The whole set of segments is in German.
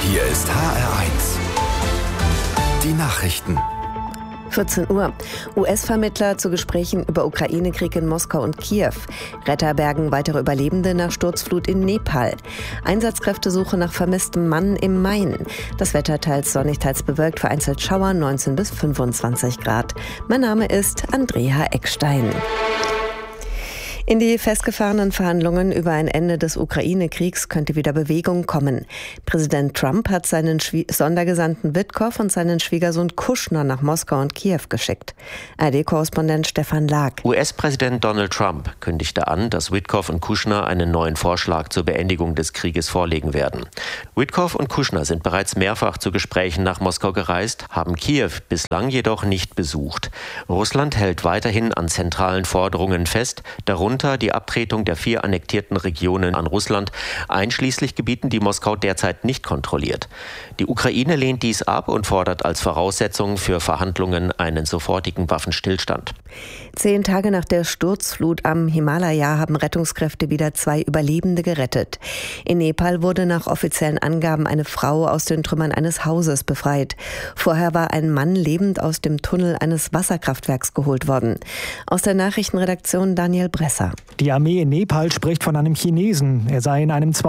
Hier ist HR1. Die Nachrichten. 14 Uhr. US-Vermittler zu Gesprächen über Ukraine-Krieg in Moskau und Kiew. Retter bergen weitere Überlebende nach Sturzflut in Nepal. Einsatzkräftesuche nach vermisstem Mann im Main. Das Wetter teils sonnig, teils bewölkt, vereinzelt Schauer, 19 bis 25 Grad. Mein Name ist Andrea Eckstein. In die festgefahrenen Verhandlungen über ein Ende des Ukraine-Kriegs könnte wieder Bewegung kommen. Präsident Trump hat seinen Sondergesandten Witkow und seinen Schwiegersohn Kushner nach Moskau und Kiew geschickt. ARD-Korrespondent Stefan Lag. US-Präsident Donald Trump kündigte an, dass Witkow und Kushner einen neuen Vorschlag zur Beendigung des Krieges vorlegen werden. Witkow und Kushner sind bereits mehrfach zu Gesprächen nach Moskau gereist, haben Kiew bislang jedoch nicht besucht. Russland hält weiterhin an zentralen Forderungen fest, darunter die Abtretung der 4 annektierten Regionen an Russland, einschließlich Gebieten, die Moskau derzeit nicht kontrolliert. Die Ukraine lehnt dies ab und fordert als Voraussetzung für Verhandlungen einen sofortigen Waffenstillstand. 10 Tage nach der Sturzflut am Himalaya haben Rettungskräfte wieder 2 Überlebende gerettet. In Nepal wurde nach offiziellen Angaben eine Frau aus den Trümmern eines Hauses befreit. Vorher war ein Mann lebend aus dem Tunnel eines Wasserkraftwerks geholt worden. Aus der Nachrichtenredaktion Daniel Bresser. Die Armee in Nepal spricht von einem Chinesen. Er sei in einem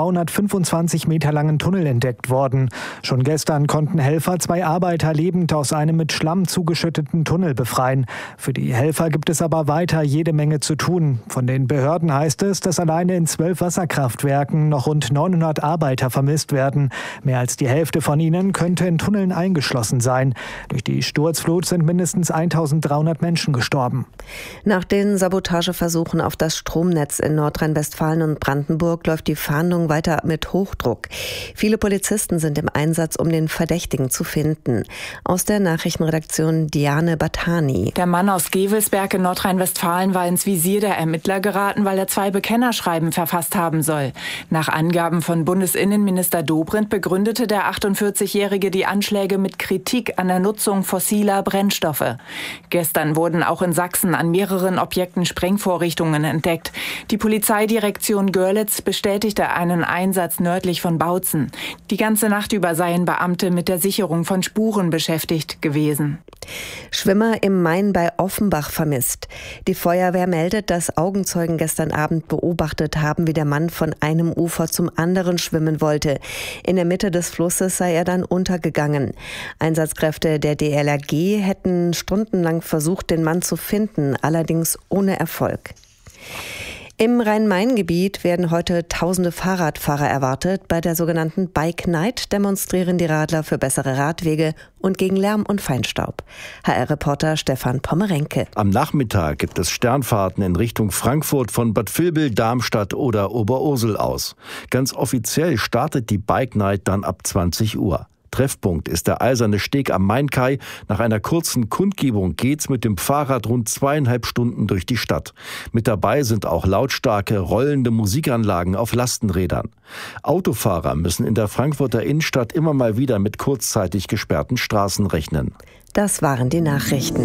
225 Meter langen Tunnel entdeckt worden. Schon gestern konnten Helfer 2 Arbeiter lebend aus einem mit Schlamm zugeschütteten Tunnel befreien. Für die Helfer gibt es aber weiter jede Menge zu tun. Von den Behörden heißt es, dass alleine in 12 Wasserkraftwerken noch rund 900 Arbeiter vermisst werden. Mehr als die Hälfte von ihnen könnte in Tunneln eingeschlossen sein. Durch die Sturzflut sind mindestens 1300 Menschen gestorben. Nach den Sabotageversuchen auf das Stromnetz in Nordrhein-Westfalen und Brandenburg läuft die Fahndung weiter mit Hochdruck. Viele Polizisten sind im Einsatz, um den Verdächtigen zu finden. Aus der Nachrichtenredaktion Diane Batani. Der Mann aus Gevelsberg in Nordrhein-Westfalen war ins Visier der Ermittler geraten, weil er 2 Bekennerschreiben verfasst haben soll. Nach Angaben von Bundesinnenminister Dobrindt begründete der 48-Jährige die Anschläge mit Kritik an der Nutzung fossiler Brennstoffe. Gestern wurden auch in Sachsen an mehreren Objekten Sprengvorrichtungen entdeckt. Die Polizeidirektion Görlitz bestätigte einen Einsatz nördlich von Bautzen. Die ganze Nacht über seien Beamte mit der Sicherung von Spuren beschäftigt gewesen. Schwimmer im Main bei Offenbach vermisst. Die Feuerwehr meldet, dass Augenzeugen gestern Abend beobachtet haben, wie der Mann von einem Ufer zum anderen schwimmen wollte. In der Mitte des Flusses sei er dann untergegangen. Einsatzkräfte der DLRG hätten stundenlang versucht, den Mann zu finden, allerdings ohne Erfolg. Im Rhein-Main-Gebiet werden heute tausende Fahrradfahrer erwartet. Bei der sogenannten Bike Night demonstrieren die Radler für bessere Radwege und gegen Lärm und Feinstaub. HR-Reporter Stefan Pommerenke. Am Nachmittag gibt es Sternfahrten in Richtung Frankfurt von Bad Vilbel, Darmstadt oder Oberursel aus. Ganz offiziell startet die Bike Night dann ab 20 Uhr. Treffpunkt ist der Eiserne Steg am Mainkai. Nach einer kurzen Kundgebung geht's mit dem Fahrrad rund 2,5 Stunden durch die Stadt. Mit dabei sind auch lautstarke, rollende Musikanlagen auf Lastenrädern. Autofahrer müssen in der Frankfurter Innenstadt immer mal wieder mit kurzzeitig gesperrten Straßen rechnen. Das waren die Nachrichten.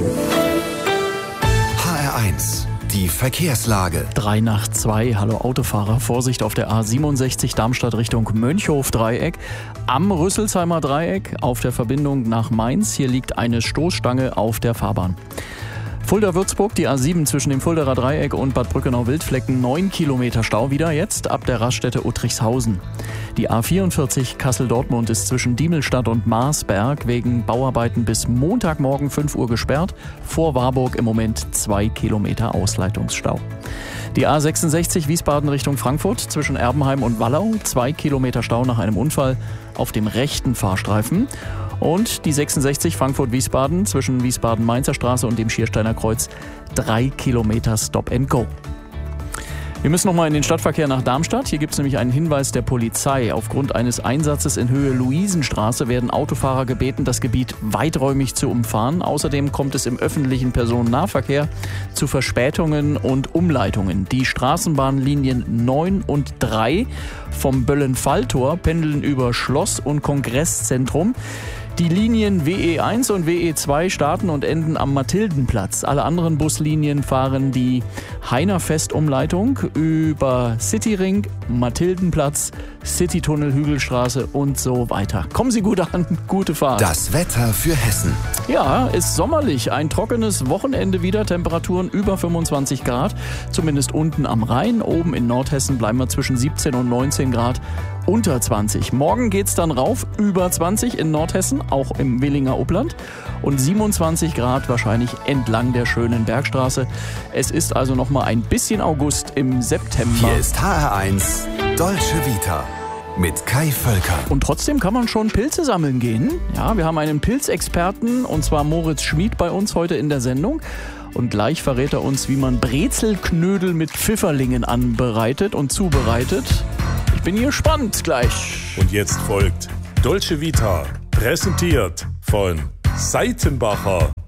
HR1. Die Verkehrslage. 3:02. Hallo Autofahrer. Vorsicht auf der A67 Darmstadt Richtung Mönchhof-Dreieck. Am Rüsselsheimer Dreieck auf der Verbindung nach Mainz. Hier liegt eine Stoßstange auf der Fahrbahn. Fulda-Würzburg, die A7 zwischen dem Fuldaer Dreieck und Bad Brückenau-Wildflecken, 9 Kilometer Stau wieder jetzt ab der Raststätte Uttrichshausen. Die A44 Kassel-Dortmund ist zwischen Diemelstadt und Marsberg wegen Bauarbeiten bis Montagmorgen 5 Uhr gesperrt. Vor Warburg im Moment 2 Kilometer Ausleitungsstau. Die A66 Wiesbaden Richtung Frankfurt zwischen Erbenheim und Wallau, 2 Kilometer Stau nach einem Unfall auf dem rechten Fahrstreifen. Und die 66 Frankfurt-Wiesbaden zwischen Wiesbaden-Mainzer Straße und dem Schiersteiner Kreuz, 3 Kilometer Stop and Go. Wir müssen noch mal in den Stadtverkehr nach Darmstadt. Hier gibt es nämlich einen Hinweis der Polizei. Aufgrund eines Einsatzes in Höhe Luisenstraße werden Autofahrer gebeten, das Gebiet weiträumig zu umfahren. Außerdem kommt es im öffentlichen Personennahverkehr zu Verspätungen und Umleitungen. Die Straßenbahnlinien 9 und 3 vom Böllen-Falltor pendeln über Schloss und Kongresszentrum. Die Linien WE1 und WE2 starten und enden am Mathildenplatz. Alle anderen Buslinien fahren die Heiner-Fest-Umleitung über Cityring, Mathildenplatz, Citytunnel, Hügelstraße und so weiter. Kommen Sie gut an, gute Fahrt. Das Wetter für Hessen. Ja, ist sommerlich. Ein trockenes Wochenende wieder. Temperaturen über 25 Grad. Zumindest unten am Rhein. Oben in Nordhessen bleiben wir zwischen 17 und 19 Grad. Unter 20. Morgen geht's dann rauf, über 20 in Nordhessen, auch im Willinger Upland. Und 27 Grad wahrscheinlich entlang der schönen Bergstraße. Es ist also noch mal ein bisschen August im September. Hier ist HR1 Dolce Vita mit Kai Völker. Und trotzdem kann man schon Pilze sammeln gehen. Ja, wir haben einen Pilzexperten, und zwar Moritz Schmid, bei uns heute in der Sendung. Und gleich verrät er uns, wie man Brezelknödel mit Pfifferlingen anbereitet und zubereitet. Ich bin gespannt gleich. Und jetzt folgt Dolce Vita, präsentiert von Seitenbacher.